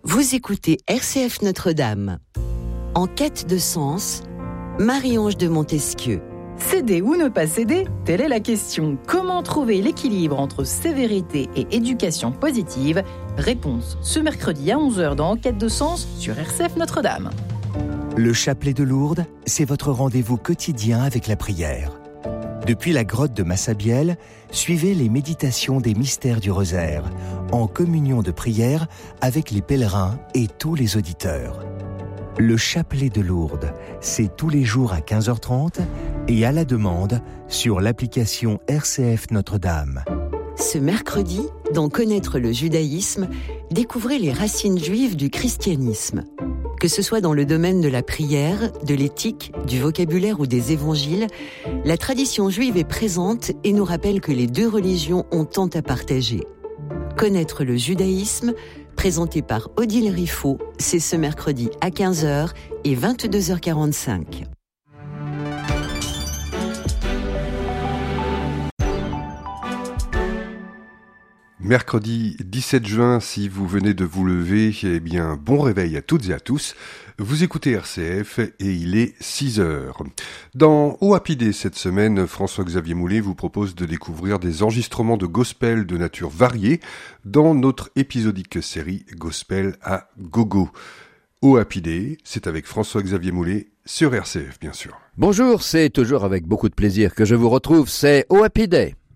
Vous écoutez RCF Notre-Dame. En quête de sens, Marie-Ange de Montesquieu. Céder ou ne pas céder, telle est la question. Comment trouver l'équilibre entre sévérité et éducation positive? Réponse ce mercredi à 11h dans En quête de sens sur RCF Notre-Dame. Le chapelet de Lourdes, c'est votre rendez-vous quotidien avec la prière. Depuis la grotte de Massabielle, suivez les méditations des mystères du rosaire, en communion de prière avec les pèlerins et tous les auditeurs. Le chapelet de Lourdes, c'est tous les jours à 15h30 et à la demande sur l'application RCF Notre-Dame. Ce mercredi, dans Connaître le judaïsme, découvrez les racines juives du christianisme. Que ce soit dans le domaine de la prière, de l'éthique, du vocabulaire ou des évangiles, la tradition juive est présente et nous rappelle que les deux religions ont tant à partager. Connaître le judaïsme, présenté par Odile Riffaut, c'est ce mercredi à 15h et 22h45. Mercredi 17 juin, si vous venez de vous lever, eh bien, bon réveil à toutes et à tous. Vous écoutez RCF et il est 6h. Dans Au Happy Day cette semaine, François-Xavier Moulet vous propose de découvrir des enregistrements de gospel de nature variée dans notre épisodique série Gospel à Gogo. Au Happy Day, c'est avec François-Xavier Moulet sur RCF, bien sûr. Bonjour, c'est toujours avec beaucoup de plaisir que je vous retrouve, c'est Au Happy Day.